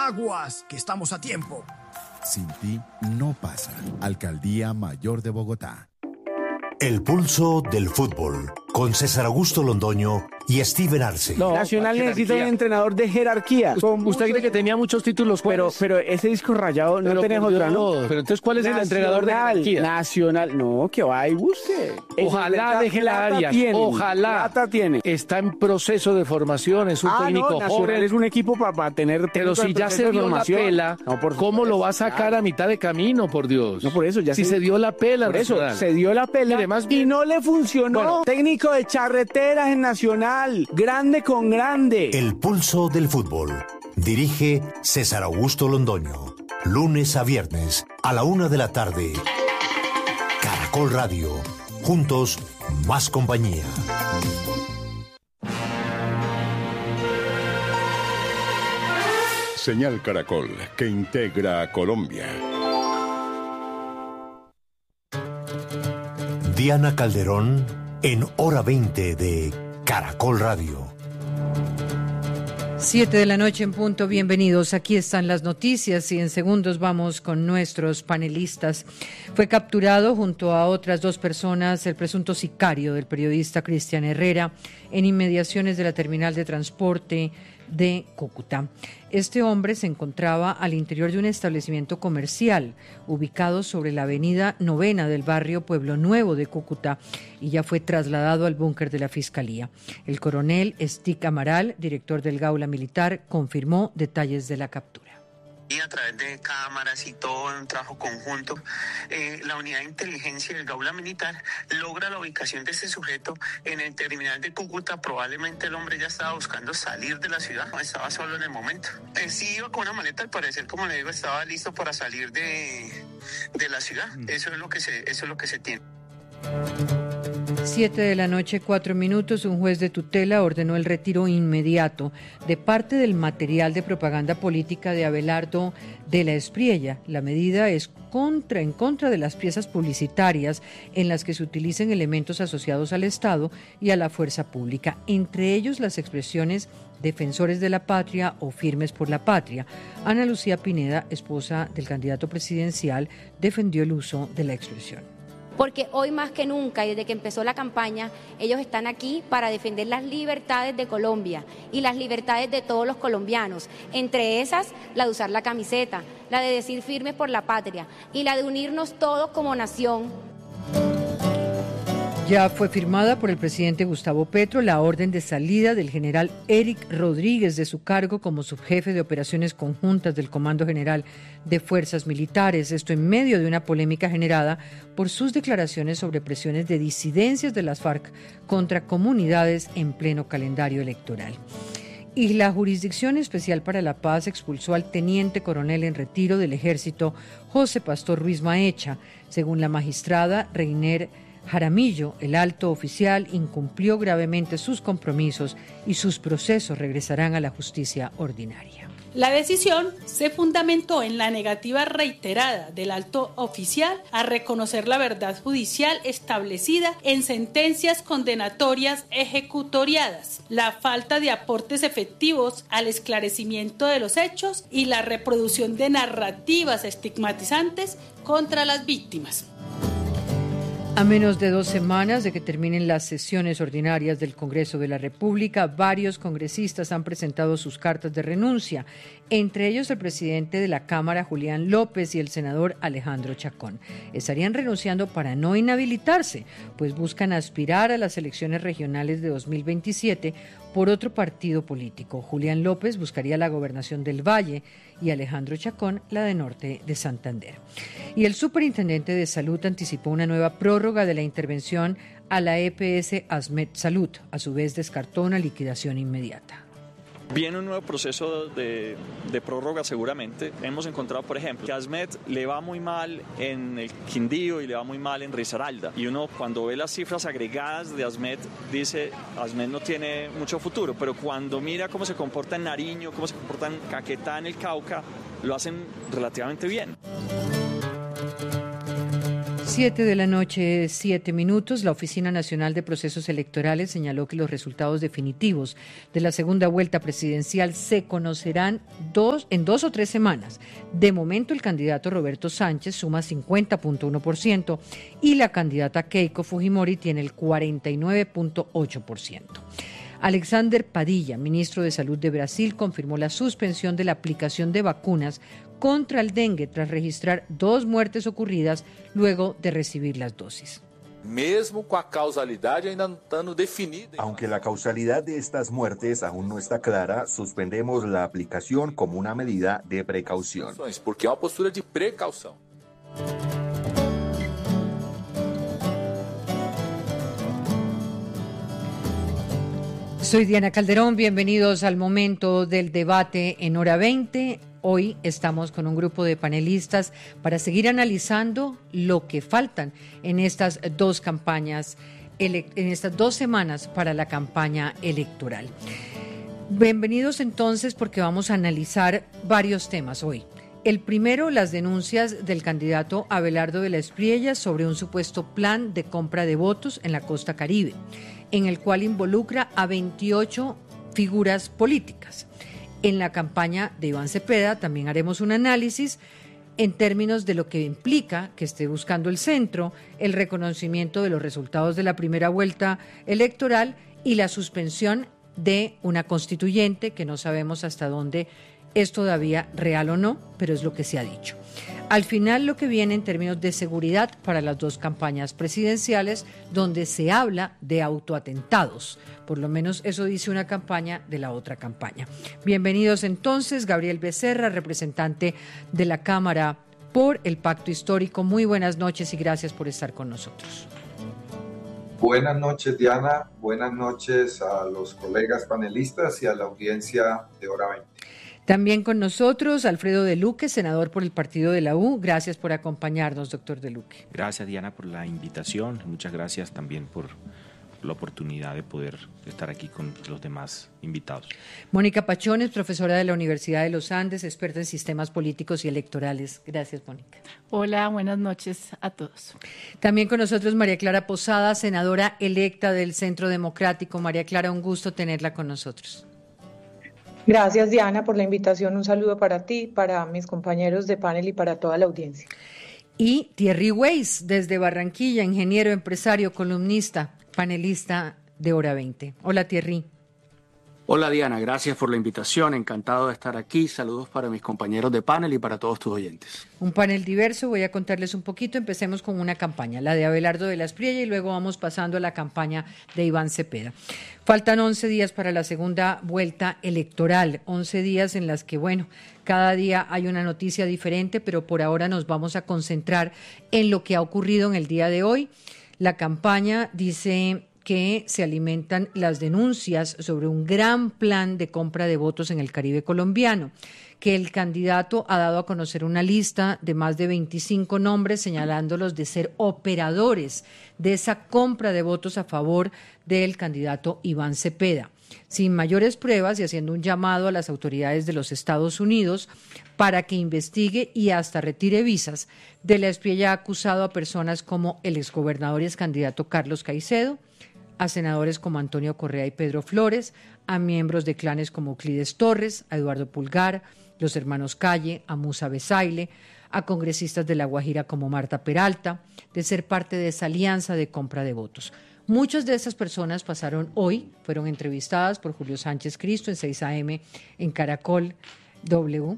aguas, que estamos a tiempo. Sin ti no pasa. Alcaldía Mayor de Bogotá. El pulso del fútbol, con César Augusto Londoño y Steven Arce. No, Nacional necesita un entrenador de jerarquía. ¿Usted cree que tenía muchos títulos? Pero ese disco rayado no tenés otra, ¿no? Pero entonces, ¿cuál es el entrenador de jerarquía? Nacional, no, que va y busque. Ojalá deje la área. Ojalá. Plata tiene. Está en proceso de formación, es un técnico Nacional joven. es un equipo para tener. Pero si ya se dio la pela, ¿cómo lo va a sacar a mitad de camino, por Dios? No, por eso ya si se dio la pela, por eso Nacional. se dio la pela y no le funcionó. Bueno, técnico de charreteras en Nacional, grande con grande. El pulso del fútbol. Dirige César Augusto Londoño. Lunes a viernes a la 1 de la tarde. Caracol Radio. Juntos, más compañía. Señal Caracol, que integra a Colombia. Diana Calderón en Hora 20 de Caracol Radio. 7 de la noche en punto, bienvenidos. Aquí están las noticias y en segundos vamos con nuestros panelistas. Fue capturado junto a otras 2 personas el presunto sicario del periodista Cristian Herrera en inmediaciones de la terminal de transporte de Cúcuta. Este hombre se encontraba al interior de un establecimiento comercial ubicado sobre la avenida Novena del barrio Pueblo Nuevo de Cúcuta y ya fue trasladado al búnker de la Fiscalía. El coronel Stick Amaral, director del Gaula Militar, confirmó detalles de la captura. Y a través de cámaras y todo en un trabajo conjunto, la unidad de inteligencia del Gaula Militar logra la ubicación de este sujeto en el terminal de Cúcuta. Probablemente el hombre ya estaba buscando salir de la ciudad, no estaba solo en el momento. Sí iba con una maleta, al parecer, como le digo, estaba listo para salir de la ciudad. Eso es lo que se tiene. 7 de la noche, 4 minutos, un juez de tutela ordenó el retiro inmediato de parte del material de propaganda política de Abelardo de la Espriella. La medida es en contra de las piezas publicitarias en las que se utilicen elementos asociados al Estado y a la fuerza pública, entre ellos las expresiones defensores de la patria o firmes por la patria. Ana Lucía Pineda, esposa del candidato presidencial, defendió el uso de la expresión. Porque hoy más que nunca, y desde que empezó la campaña, ellos están aquí para defender las libertades de Colombia y las libertades de todos los colombianos, entre esas la de usar la camiseta, la de decir firmes por la patria y la de unirnos todos como nación. Ya fue firmada por el presidente Gustavo Petro la orden de salida del general Eric Rodríguez de su cargo como subjefe de operaciones conjuntas del Comando General de Fuerzas Militares. Esto en medio de una polémica generada por sus declaraciones sobre presiones de disidencias de las FARC contra comunidades en pleno calendario electoral. Y la Jurisdicción Especial para la Paz expulsó al teniente coronel en retiro del Ejército José Pastor Ruiz Maecha. Según la magistrada Reiner Jaramillo, el alto oficial incumplió gravemente sus compromisos y sus procesos regresarán a la justicia ordinaria. La decisión se fundamentó en la negativa reiterada del alto oficial a reconocer la verdad judicial establecida en sentencias condenatorias ejecutoriadas, la falta de aportes efectivos al esclarecimiento de los hechos y la reproducción de narrativas estigmatizantes contra las víctimas. A menos de 2 semanas de que terminen las sesiones ordinarias del Congreso de la República, varios congresistas han presentado sus cartas de renuncia, entre ellos el presidente de la Cámara, Julián López, y el senador Alejandro Chacón. Estarían renunciando para no inhabilitarse, pues buscan aspirar a las elecciones regionales de 2027 por otro partido político. Julián López buscaría la gobernación del Valle y Alejandro Chacón la de Norte de Santander. Y el superintendente de Salud anticipó una nueva prórroga de la intervención a la EPS ASMED Salud. A su vez descartó una liquidación inmediata. Viene un nuevo proceso de prórroga seguramente. Hemos encontrado, por ejemplo, que a ASMED le va muy mal en el Quindío y le va muy mal en Risaralda. Y uno cuando ve las cifras agregadas de ASMED dice, ASMED no tiene mucho futuro, pero cuando mira cómo se comporta en Nariño, cómo se comporta en Caquetá, en el Cauca, lo hacen relativamente bien. 7:07 p.m. La Oficina Nacional de Procesos Electorales señaló que los resultados definitivos de la segunda vuelta presidencial se conocerán en 2 o 3 semanas. De momento, el candidato Roberto Sánchez suma 50.1% y la candidata Keiko Fujimori tiene el 49.8%. Alexander Padilla, ministro de Salud de Brasil, confirmó la suspensión de la aplicación de vacunas contra el dengue tras registrar 2 muertes ocurridas luego de recibir las dosis. Aunque la causalidad de estas muertes aún no está clara, suspendemos la aplicación como una medida de precaución. Porque es una postura de precaución. Soy Diana Calderón, bienvenidos al momento del debate en Hora 20. Hoy estamos con un grupo de panelistas para seguir analizando lo que faltan en estas 2 campañas, en estas 2 semanas para la campaña electoral. Bienvenidos entonces porque vamos a analizar varios temas hoy. El primero, las denuncias del candidato Abelardo de la Espriella sobre un supuesto plan de compra de votos en la costa Caribe, en el cual involucra a 28 figuras políticas. En la campaña de Iván Cepeda también haremos un análisis en términos de lo que implica que esté buscando el centro, el reconocimiento de los resultados de la primera vuelta electoral y la suspensión de una constituyente que no sabemos hasta dónde es todavía real o no, pero es lo que se ha dicho. Al final, lo que viene en términos de seguridad para las 2 campañas presidenciales, donde se habla de autoatentados. Por lo menos eso dice una campaña de la otra campaña. Bienvenidos entonces, Gabriel Becerra, representante de la Cámara por el Pacto Histórico. Muy buenas noches y gracias por estar con nosotros. Buenas noches, Diana. Buenas noches a los colegas panelistas y a la audiencia de Hora 20. También con nosotros Alfredo De Luque, senador por el partido de la U. Gracias por acompañarnos, doctor De Luque. Gracias, Diana, por la invitación. Muchas gracias también por la oportunidad de poder estar aquí con los demás invitados. Mónica Pachones, profesora de la Universidad de los Andes, experta en sistemas políticos y electorales. Gracias, Mónica. Hola, buenas noches a todos. También con nosotros María Clara Posada, senadora electa del Centro Democrático. María Clara, un gusto tenerla con nosotros. Gracias, Diana, por la invitación. Un saludo para ti, para mis compañeros de panel y para toda la audiencia. Y Thierry Weiss, desde Barranquilla, ingeniero, empresario, columnista, panelista de Hora 20. Hola, Thierry. Hola, Diana, gracias por la invitación. Encantado de estar aquí. Saludos para mis compañeros de panel y para todos tus oyentes. Un panel diverso, voy a contarles un poquito. Empecemos con una campaña, la de Abelardo de la Espriella, y luego vamos pasando a la campaña de Iván Cepeda. Faltan 11 días para la segunda vuelta electoral, 11 días en las que, bueno, cada día hay una noticia diferente, pero por ahora nos vamos a concentrar en lo que ha ocurrido en el día de hoy. La campaña dice que se alimentan las denuncias sobre un gran plan de compra de votos en el Caribe colombiano, que el candidato ha dado a conocer una lista de más de 25 nombres señalándolos de ser operadores de esa compra de votos a favor del candidato Iván Cepeda, sin mayores pruebas y haciendo un llamado a las autoridades de los Estados Unidos para que investigue y hasta retire visas. De la Espriella ha acusado a personas como el exgobernador y excandidato Carlos Caicedo, a senadores como Antonio Correa y Pedro Flores, a miembros de clanes como Euclides Torres, a Eduardo Pulgar, los hermanos Calle, a Musa Besaile, a congresistas de La Guajira como Marta Peralta, de ser parte de esa alianza de compra de votos. Muchas de esas personas pasaron hoy, fueron entrevistadas por Julio Sánchez Cristo en 6 AM en Caracol W,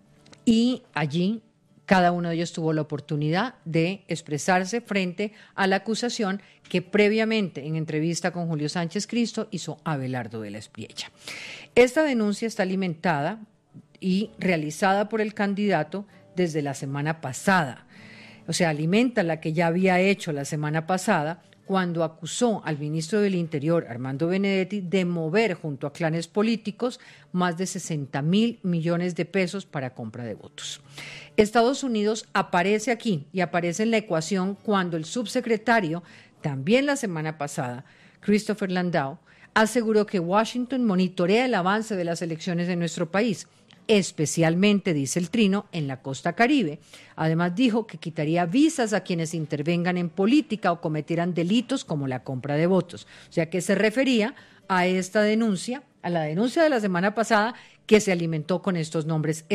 y allí cada uno de ellos tuvo la oportunidad de expresarse frente a la acusación que previamente en entrevista con Julio Sánchez Cristo hizo Abelardo de la Espriella. Esta denuncia está alimentada y realizada por el candidato desde la semana pasada. O sea, alimenta la que ya había hecho la semana pasada cuando acusó al ministro del Interior, Armando Benedetti, de mover junto a clanes políticos más de 60.000 millones de pesos para compra de votos. Estados Unidos aparece aquí y aparece en la ecuación cuando el subsecretario, también la semana pasada, Christopher Landau, aseguró que Washington monitorea el avance de las elecciones en nuestro país. especialmente, dice el Trino, en la costa caribe. Además dijo que quitaría visas a quienes intervengan en política o cometieran delitos como la compra de votos. O sea que se refería a esta denuncia, a la denuncia de la semana pasada, que se alimentó con estos nombres